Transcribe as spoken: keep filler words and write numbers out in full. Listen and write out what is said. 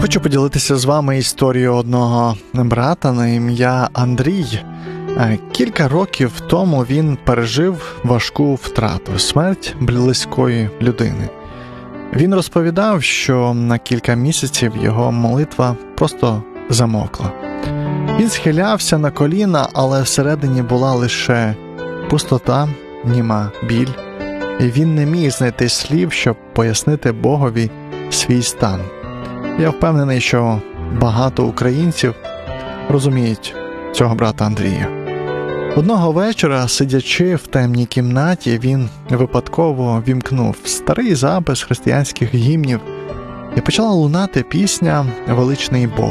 Хочу поділитися з вами історією одного брата на ім'я Андрій. Кілька років тому він пережив важку втрату – смерть близької людини. Він розповідав, що на кілька місяців його молитва просто замовкла. Він схилявся на коліна, але всередині була лише пустота, німа біль, і він не міг знайти слів, щоб пояснити Богові свій стан. Я впевнений, що багато українців розуміють цього брата Андрія. Одного вечора, сидячи в темній кімнаті, він випадково вімкнув старий запис християнських гімнів, і почала лунати пісня «Величний Бог».